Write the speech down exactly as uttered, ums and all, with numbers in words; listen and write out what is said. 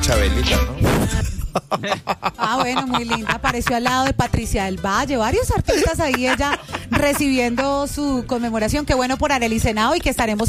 Chabelita, ¿no? Ah, bueno, muy linda. Apareció al lado de Patricia del Valle, varios artistas ahí ella recibiendo su conmemoración. Qué bueno por Arely Senao y que estaremos